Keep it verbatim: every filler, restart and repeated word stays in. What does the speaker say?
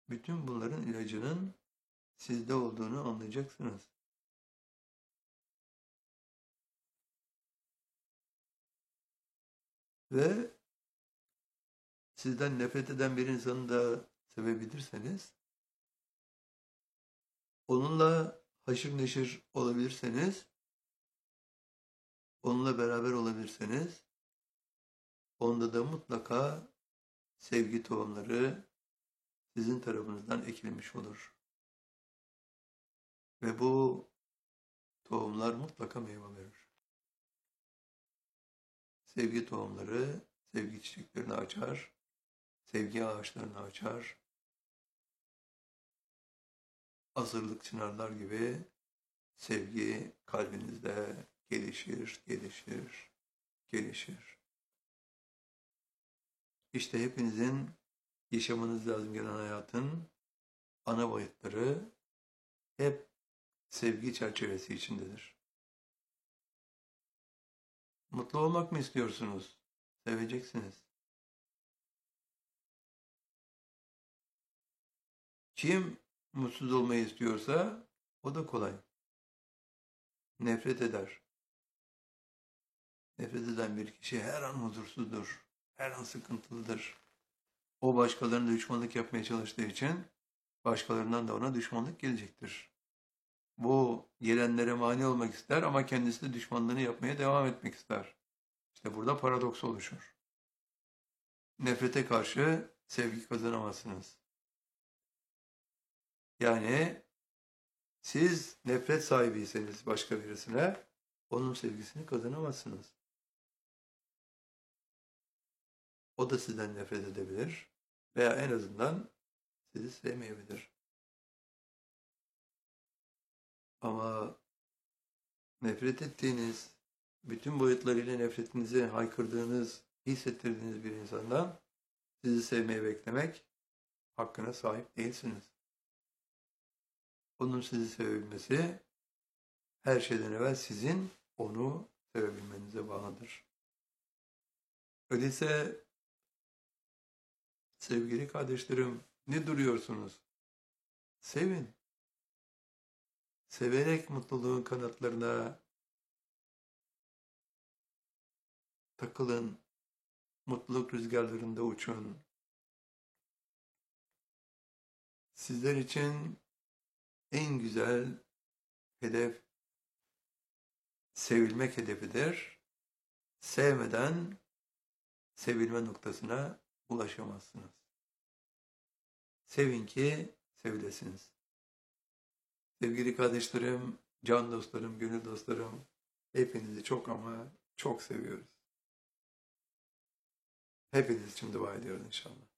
Bütün bunların ilacının sizde olduğunu anlayacaksınız. Ve sizden nefret eden bir insanı da sevebilirseniz, onunla haşır neşir olabilirseniz, onunla beraber olabilirseniz, onda da mutlaka sevgi tohumları sizin tarafınızdan ekilmiş olur. Ve bu tohumlar mutlaka meyve verir. Sevgi tohumları sevgi çiçeklerini açar, sevgi ağaçlarını açar, asırlık çınarlar gibi sevgi kalbinizde gelişir, gelişir, gelişir. İşte hepinizin yaşamanız lazım gelen hayatın ana boyutları hep sevgi çerçevesi içindedir. Mutlu olmak mı istiyorsunuz? Seveceksiniz. Kim mutsuz olmayı istiyorsa o da kolay. Nefret eder. Nefret eden bir kişi her an huzursuzdur. Her an sıkıntılıdır. O başkalarına düşmanlık yapmaya çalıştığı için başkalarından da ona düşmanlık gelecektir. Bu gelenlere mani olmak ister ama kendisi de düşmanlığını yapmaya devam etmek ister. İşte burada paradoks oluşur. Nefrete karşı sevgi kazanamazsınız. Yani siz nefret sahibiyseniz başka birisine, onun sevgisini kazanamazsınız. O da sizden nefret edebilir veya en azından sizi sevmeyebilir. Ama nefret ettiğiniz, bütün boyutlarıyla nefretinizi haykırdığınız, hissettirdiğiniz bir insandan sizi sevmeyi beklemek hakkına sahip değilsiniz. Onun sizi sevebilmesi her şeyden evvel sizin onu sevebilmenize bağlıdır. Öyleyse sevgili kardeşlerim, ne duruyorsunuz? Sevin. Severek mutluluğun kanatlarına takılın. Mutluluk rüzgarlarında uçun. Sizler için en güzel hedef sevilmek hedefidir. Sevmeden sevilme noktasına ulaşamazsınız. Sevin ki sevilesiniz. Sevgili kardeşlerim, can dostlarım, gönül dostlarım, hepinizi çok ama çok seviyoruz. Hepiniz için dua ediyoruz inşallah.